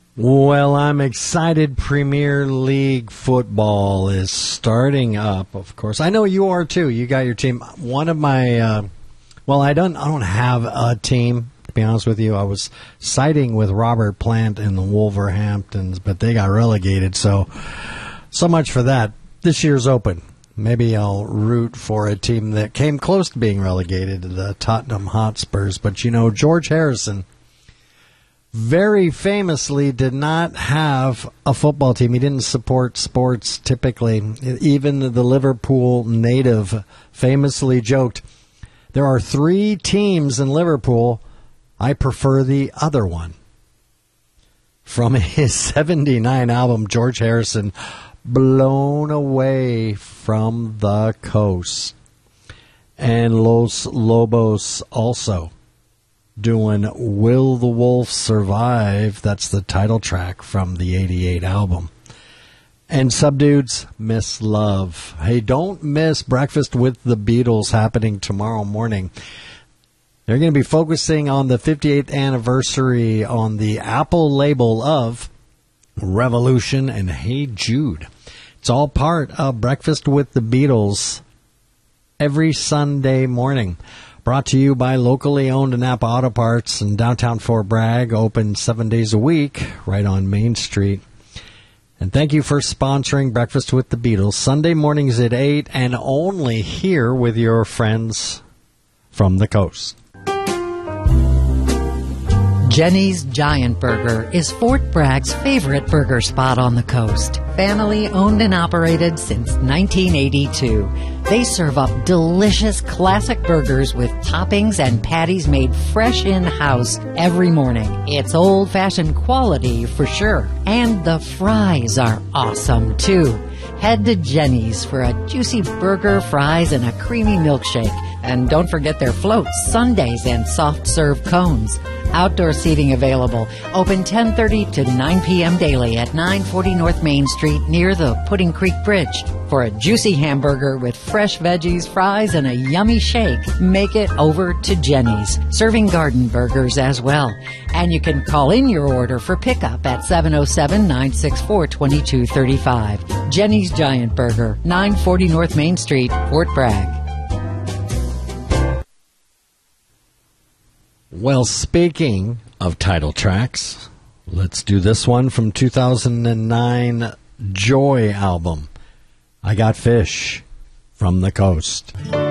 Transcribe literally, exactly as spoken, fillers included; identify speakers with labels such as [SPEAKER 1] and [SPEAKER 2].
[SPEAKER 1] Well, I'm excited. Premier League football is starting up, of course. I know you are, too. You got your team. One of my, uh, well, I don't, I don't have a team, to be honest with you. I was siding with Robert Plant in the Wolverhamptons, but they got relegated, so, so much for that. This year's open. Maybe I'll root for a team that came close to being relegated, the Tottenham Hotspurs. But, you know, George Harrison very famously did not have a football team. He didn't support sports typically. Even the Liverpool native famously joked, there are three teams in Liverpool. I prefer the other one. From his seventy-nine album, George Harrison, Blown Away from the Coast. And Los Lobos also doing Will the Wolf Survive? That's the title track from the eighty-eight album. And Subdudes, Miss Love. Hey, don't miss Breakfast with the Beatles happening tomorrow morning. They're going to be focusing on the fifty-eighth anniversary on the Apple label of Revolution and Hey Jude. It's all part of Breakfast with the Beatles every Sunday morning. Brought to you by locally owned Napa Auto Parts in downtown Fort Bragg, open seven days a week, right on Main Street. And thank you for sponsoring Breakfast with the Beatles, Sunday mornings at eight, and only here with your friends from the coast.
[SPEAKER 2] Jenny's Giant Burger is Fort Bragg's favorite burger spot on the coast. Family owned and operated since nineteen eighty-two. They serve up delicious classic burgers with toppings and patties made fresh in-house every morning. It's old-fashioned quality for sure. And the fries are awesome, too. Head to Jenny's for a juicy burger, fries, and a creamy milkshake. And don't forget their floats, sundaes, and soft-serve cones. Outdoor seating available. Open ten thirty to nine p.m. daily at nine forty North Main Street near the Pudding Creek Bridge. For a juicy hamburger with fresh veggies, fries, and a yummy shake, make it over to Jenny's. Serving garden burgers as well. And you can call in your order for pickup at seven oh seven, nine six four, two two three five. Jenny's Giant Burger, nine forty North Main Street, Fort Bragg.
[SPEAKER 1] Well, speaking of title tracks, let's do this one from two thousand nine Joy album. I Got Fish from the Coast.